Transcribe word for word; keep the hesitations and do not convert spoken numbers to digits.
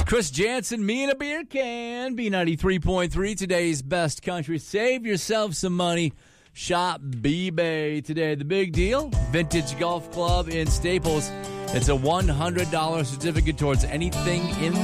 Chris Jansen, me and a beer can. B ninety-three point three, today's best country. Save yourself some money. Shop B-Bay today. The big deal, Vintage Golf Club in Staples. It's a one hundred dollars certificate towards anything in